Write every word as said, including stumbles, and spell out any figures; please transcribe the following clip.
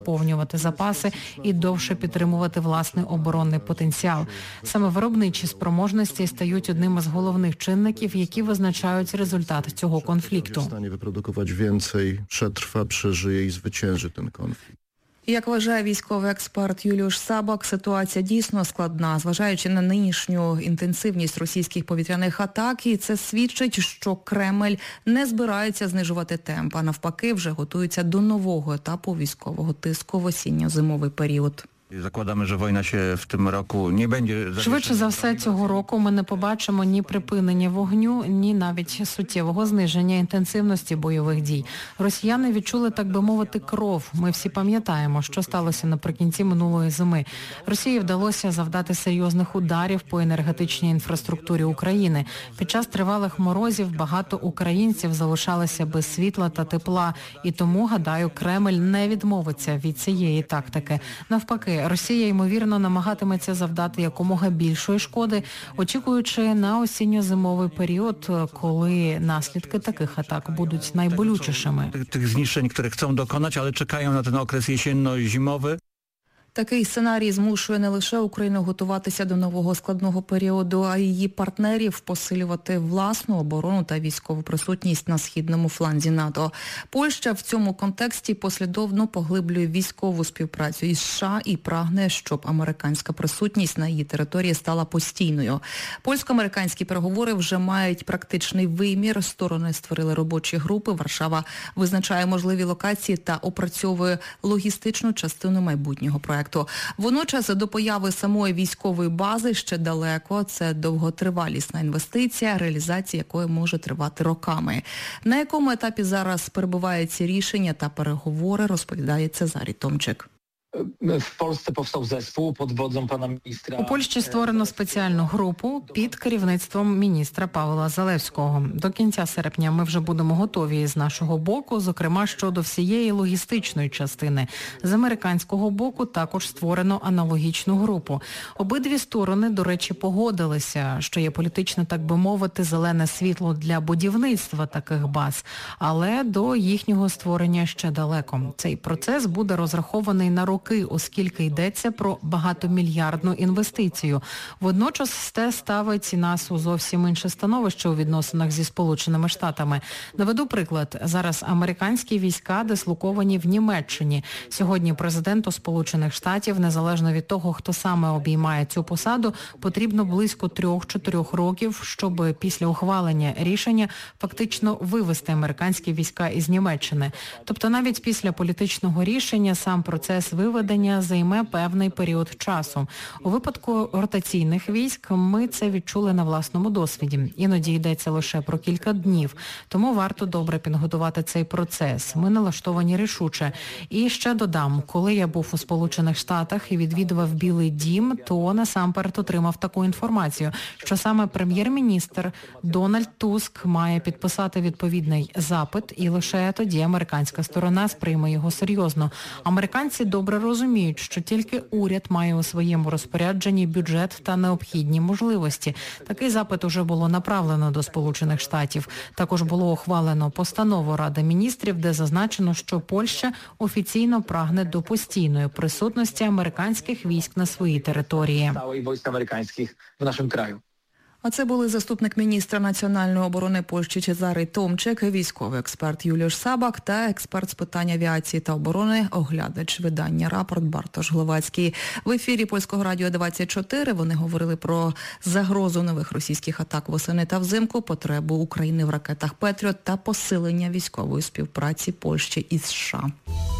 поповнювати запаси і довше підтримувати власний оборонний потенціал. Саме виробничі спроможності стають одним із головних чинників, які визначають результат цього конфлікту. Стане випродукувати більше, przetrwa, przeżyje і zwycięży ten konflikt. Як вважає військовий експерт Юліуш Сабак, ситуація дійсно складна, зважаючи на нинішню інтенсивність російських повітряних атак, і це свідчить, що Кремль не збирається знижувати темп, а навпаки вже готується до нового етапу військового тиску в осінньо-зимовий період. Закладamy, що війна ще в цьому року не буде... Швидше за все, цього року ми не побачимо ні припинення вогню, ні навіть суттєвого зниження інтенсивності бойових дій. Росіяни відчули, так би мовити, кров. Ми всі пам'ятаємо, що сталося наприкінці минулої зими. Росії вдалося завдати серйозних ударів по енергетичній інфраструктурі України. Під час тривалих морозів багато українців залишалися без світла та тепла. І тому, гадаю, Кремль не відмовиться від цієї тактики. Навпаки, Росія, ймовірно, намагатиметься завдати якомога більшої шкоди, очікуючи на осінньо-зимовий період, коли наслідки таких атак будуть найболючішими. Тих знищень, які хочуть доконати, але чекають на той окрес єсінно-зимовий. Такий сценарій змушує не лише Україну готуватися до нового складного періоду, а й її партнерів посилювати власну оборону та військову присутність на східному фланзі НАТО. Польща в цьому контексті послідовно поглиблює військову співпрацю із США і прагне, щоб американська присутність на її території стала постійною. Польсько-американські переговори вже мають практичний вимір. Сторони створили робочі групи. Варшава визначає можливі локації та опрацьовує логістичну частину майбутнього проєкту. Водночас до появи самої військової бази ще далеко. Це довготривалісна інвестиція, реалізація якої може тривати роками. На якому етапі зараз перебувають ці рішення та переговори, розповідає Цезарій Томчик. В Польщі повстав зespół під wodzą пана міністра. У Польщі створено спеціальну групу під керівництвом міністра Павла Залевського. До кінця серпня ми вже будемо готові з нашого боку, зокрема щодо всієї логістичної частини. З американського боку також створено аналогічну групу. Обидві сторони, до речі, погодилися, що є політичне, так би мовити, зелене світло для будівництва таких баз, але до їхнього створення ще далеко. Цей процес буде розрахований на роки, оскільки йдеться про багатомільярдну інвестицію. Водночас це ставить нас у зовсім інше становище у відносинах зі Сполученими Штатами. Наведу приклад. Зараз американські війська дислоковані в Німеччині. Сьогодні президенту Сполучених Штатів, незалежно від того, хто саме обіймає цю посаду, потрібно близько трьох-чотирьох років, щоб після ухвалення рішення фактично вивести американські війська із Німеччини. Тобто навіть після політичного рішення сам процес виведення займе певний період часу. У випадку ротаційних військ ми це відчули на власному досвіді. Іноді йдеться лише про кілька днів. Тому варто добре підготувати цей процес. Ми налаштовані рішуче. І ще додам, коли я був у Сполучених Штатах і відвідував Білий дім, то насамперед отримав таку інформацію, що саме прем'єр-міністр Дональд Туск має підписати відповідний запит, і лише тоді американська сторона сприйме його серйозно. Американці добре розуміють, що тільки уряд має у своєму розпорядженні бюджет та необхідні можливості. Такий запит уже було направлено до Сполучених Штатів. Також було ухвалено постанову Ради міністрів, де зазначено, що Польща офіційно прагне до постійної присутності американських військ на своїй території. Військ американських в нашому краї. А це були заступник міністра національної оборони Польщі Цезарій Томчик, військовий експерт Юліуш Сабак та експерт з питань авіації та оборони, оглядач видання «Рапорт» Бартош Гловацький. В ефірі Польського радіо двадцять чотири вони говорили про загрозу нових російських атак восени та взимку, потребу України в ракетах «Петріот» та посилення військової співпраці Польщі із США.